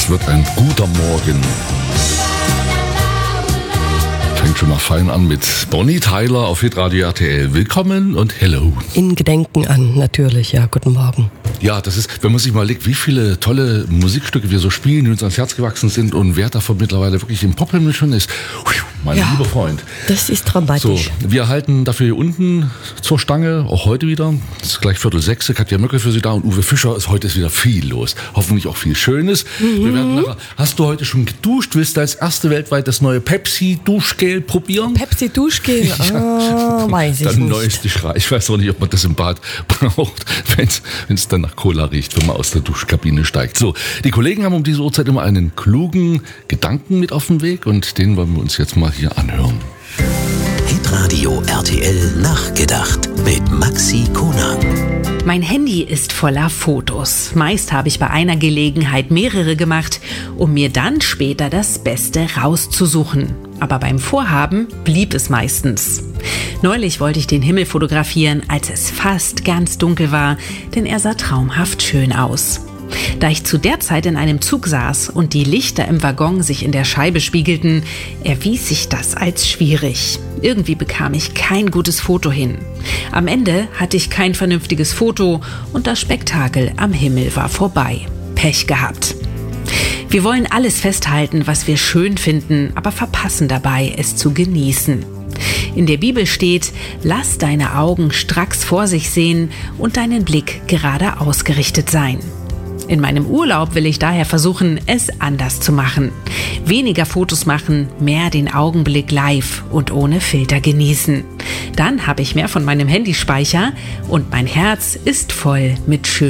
Es wird ein guter Morgen. Fängt schon mal fein an mit Bonnie Tyler auf Hitradio RTL. Willkommen und hello. In Gedenken an, natürlich, ja. Guten Morgen. Ja, das ist, wenn man sich mal legt, wie viele tolle Musikstücke wir so spielen, die uns ans Herz gewachsen sind und wer davon mittlerweile wirklich im Pophimmel schon ist. Mein lieber Freund. Das ist dramatisch. So, wir halten dafür hier unten zur Stange, auch heute wieder. Es ist gleich 5:45, Katja Möckel für Sie da und Uwe Fischer. Heute ist wieder viel los. Hoffentlich auch viel Schönes. Wir werden nachher, hast du heute schon geduscht? Willst du als erste weltweit das neue Pepsi-Duschgel probieren? Pepsi-Duschgel? Weiß ich nicht. Der nicht. neueste Schrei. Ich weiß auch nicht, ob man das im Bad braucht, wenn es dann nach Cola riecht, wenn man aus der Duschkabine steigt. So, die Kollegen haben um diese Uhrzeit immer einen klugen Gedanken mit auf den Weg und den wollen wir uns jetzt mal hier anhören. Hitradio RTL Nachgedacht mit Maxi Konang. Mein Handy ist voller Fotos. Meist habe ich bei einer Gelegenheit mehrere gemacht, um mir dann später das Beste rauszusuchen. Aber beim Vorhaben blieb es meistens. Neulich wollte ich den Himmel fotografieren, als es fast ganz dunkel war, denn er sah traumhaft schön aus. Da ich zu der Zeit in einem Zug saß und die Lichter im Waggon sich in der Scheibe spiegelten, erwies sich das als schwierig. Irgendwie bekam ich kein gutes Foto hin. Am Ende hatte ich kein vernünftiges Foto und das Spektakel am Himmel war vorbei. Pech gehabt. Wir wollen alles festhalten, was wir schön finden, aber verpassen dabei, es zu genießen. In der Bibel steht: Lass deine Augen stracks vor sich sehen und deinen Blick gerade ausgerichtet sein. In meinem Urlaub will ich daher versuchen, es anders zu machen. Weniger Fotos machen, mehr den Augenblick live und ohne Filter genießen. Dann habe ich mehr von meinem Handyspeicher und mein Herz ist voll mit schönen